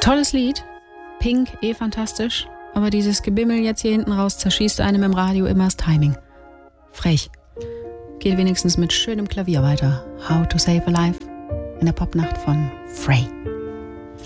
Tolles Lied. Pink, fantastisch. Aber dieses Gebimmel jetzt hier hinten raus zerschießt einem im Radio immer das Timing. Frech. Geht wenigstens mit schönem Klavier weiter. How to Save a Life in der Popnacht von Frey.